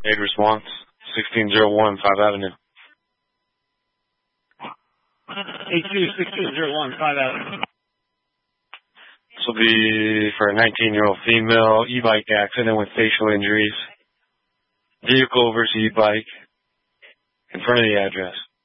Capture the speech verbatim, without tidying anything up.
Aid response, sixteen oh one, five Avenue. eight two six two zero one, five Avenue. This will be for a nineteen-year-old female e-bike accident with facial injuries. Vehicle versus e-bike in front of the address.